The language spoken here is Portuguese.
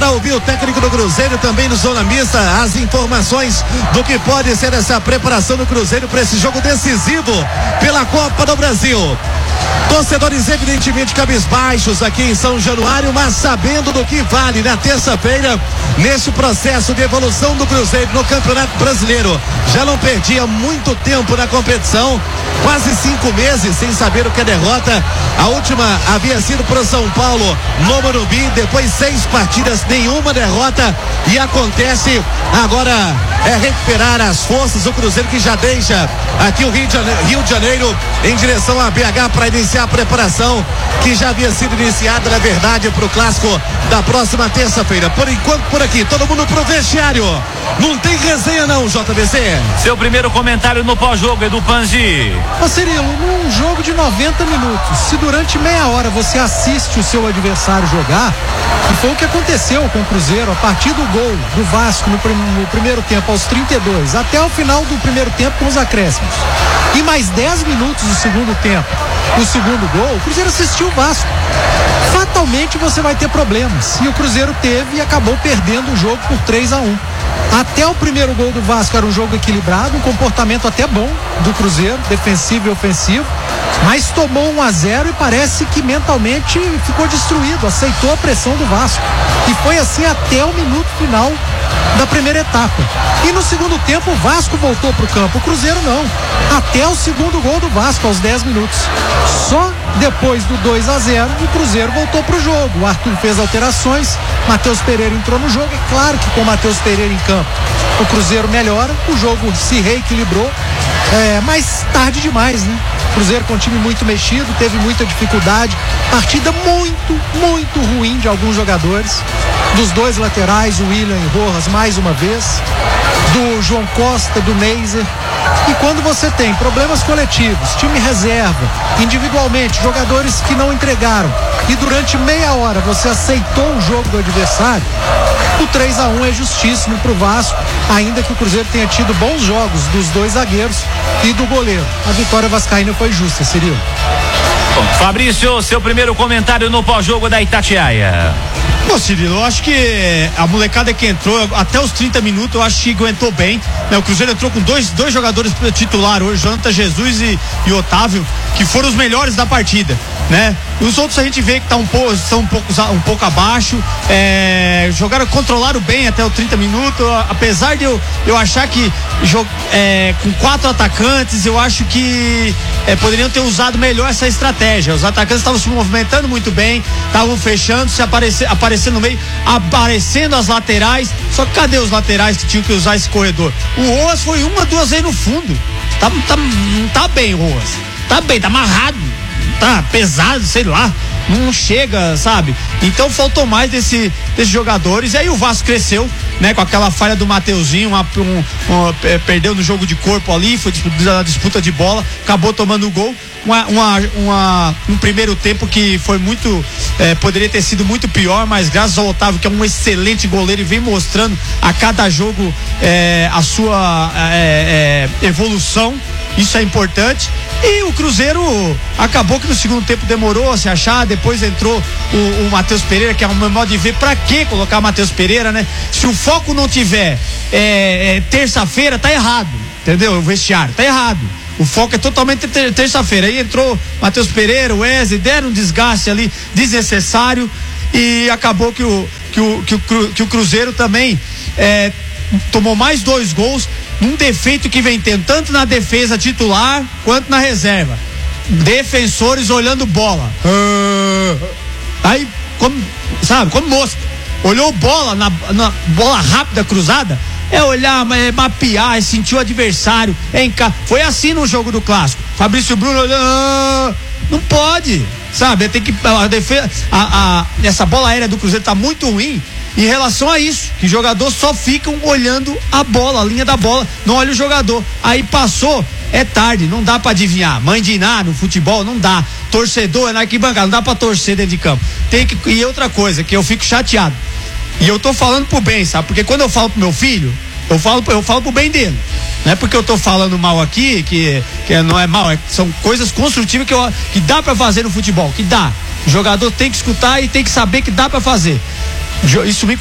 para ouvir o técnico do Cruzeiro também no Zona Mista, as informações do que pode ser essa preparação do Cruzeiro para esse jogo decisivo pela Copa do Brasil. Torcedores evidentemente cabisbaixos aqui em São Januário, mas sabendo do que vale na terça-feira nesse processo de evolução do Cruzeiro no Campeonato Brasileiro. Já não perdia muito tempo na competição, quase 5 meses sem saber o que é derrota. A última havia sido para o São Paulo no Morumbi, depois 6 partidas, nenhuma derrota, e acontece agora recuperar as forças. O Cruzeiro que já deixa aqui o Rio de Janeiro em direção a BH para iniciar a preparação que já havia sido iniciada, na verdade, para o clássico da próxima terça-feira. Por enquanto, por aqui, todo mundo pro vestiário. Não tem resenha não, JBC. Seu primeiro comentário no pós-jogo, Edu Panzi. Ô Cirilo, num jogo de 90 minutos, se durante meia hora você assiste o seu adversário jogar, e foi o que aconteceu com o Cruzeiro, a partir do gol do Vasco no primeiro tempo, aos 32, até o final do primeiro tempo com os acréscimos, e mais 10 minutos do segundo tempo, o segundo gol, o Cruzeiro assistiu o Vasco. Fatalmente você vai ter problemas, e o Cruzeiro teve e acabou perdendo o jogo por 3-1. Até o primeiro gol do Vasco era um jogo equilibrado, um comportamento até bom do Cruzeiro, defensivo e ofensivo, mas tomou 1-0 e parece que mentalmente ficou destruído, aceitou a pressão do Vasco, e foi assim até o minuto final da primeira etapa. E no segundo tempo o Vasco voltou pro campo, o Cruzeiro não, até o segundo gol do Vasco aos 10 minutos. Só depois do 2-0 o Cruzeiro voltou pro jogo. O Arthur fez alterações, Matheus Pereira entrou no jogo. É claro que com Matheus Pereira em campo o Cruzeiro melhora, o jogo se reequilibrou, mas tarde demais, né? O Cruzeiro com um time muito mexido, teve muita dificuldade, partida muito ruim de alguns jogadores, dos dois laterais, o William e Rojas mais uma vez, do João Costa, do Neiser. E quando você tem problemas coletivos, time reserva, individualmente, jogadores que não entregaram, e durante meia hora você aceitou o jogo do adversário, o 3-1 é justíssimo pro Vasco, ainda que o Cruzeiro tenha tido bons jogos dos dois zagueiros e do goleiro. A vitória vascaína foi justa, Cirilo. Fabrício, seu primeiro comentário no pós-jogo da Itatiaia. Pô, Cirilo, eu acho que a molecada que entrou até os 30 minutos, eu acho que aguentou bem, né? O Cruzeiro entrou com dois jogadores titular hoje, Jonathan Jesus e Otávio, que foram os melhores da partida, né? E os outros a gente vê que estão um pouco abaixo, controlaram bem até os 30 minutos, apesar de eu achar que com 4 atacantes, eu acho que poderiam ter usado melhor essa estratégia. Os atacantes estavam se movimentando muito bem, estavam fechando, aparecendo no meio, aparecendo as laterais, só que cadê os laterais que tinham que usar esse corredor? O Rojas foi 1 ou 2 vezes no fundo, não tá bem o Rojas, tá bem, tá amarrado, tá pesado, sei lá, não chega, sabe? Então faltou mais desses jogadores, e aí o Vasco cresceu, né? Com aquela falha do Mateuzinho, perdeu no jogo de corpo ali, foi na disputa de bola, acabou tomando o gol. Um primeiro tempo que foi muito, poderia ter sido muito pior, mas graças ao Otávio, que é um excelente goleiro e vem mostrando a cada jogo a sua evolução, isso é importante. E o Cruzeiro acabou que no segundo tempo demorou a se achar, depois entrou o Matheus Pereira, que é o meu modo de ver, pra que colocar Matheus Pereira, né? Se o foco não tiver terça-feira, tá errado, entendeu? O vestiário, tá errado. O foco é totalmente terça-feira. Aí entrou Matheus Pereira, o Wesley, deram um desgaste ali desnecessário, e acabou que o Cruzeiro também tomou mais 2 gols, um defeito que vem tendo tanto na defesa titular quanto na reserva. Defensores olhando bola. Aí, como mosca. Olhou bola, na bola rápida, cruzada, olhar, mapear, sentir o adversário, foi assim no jogo do clássico. Fabrício Bruno olhando, não pode, sabe? Tem que a defesa, essa bola aérea do Cruzeiro tá muito ruim em relação a isso, que jogadores só ficam olhando a bola, a linha da bola, não olha o jogador. Aí passou, é tarde, não dá pra adivinhar. Mãe de Iná no futebol, não dá. Torcedor é na arquibancada, não dá pra torcer dentro de campo. E outra coisa, que eu fico chateado, e eu tô falando pro bem, sabe? Porque quando eu falo pro meu filho, eu falo pro bem dele. Não é porque eu tô falando mal aqui, que não é mal, são coisas construtivas que dá pra fazer no futebol, que dá. O jogador tem que escutar e tem que saber que dá pra fazer. Isso me